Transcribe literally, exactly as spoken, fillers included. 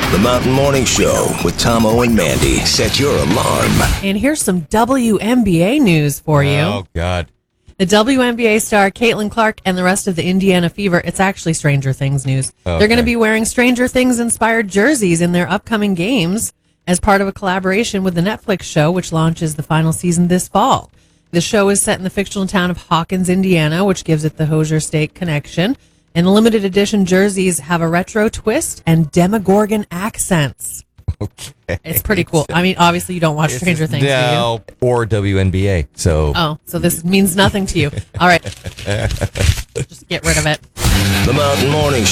The Mountain Morning Show with Tomo and Mandy. Set your alarm. And here's some W N B A news for you. Oh, God. The W N B A star Caitlin Clark and the rest of the Indiana Fever, it's actually Stranger Things news. Okay. They're going to be wearing Stranger Things-inspired jerseys in their upcoming games as part of a collaboration with the Netflix show, which launches the final season this fall. The show is set in the fictional town of Hawkins, Indiana, which gives it the Hoosier State connection. And the limited edition jerseys have a retro twist and Demogorgon accents. Okay. It's pretty cool. I mean, obviously you don't watch Stranger Things, do you? No, or W N B A. So. Oh, so this means nothing to you. All right. Just get rid of it. The Mountain Morning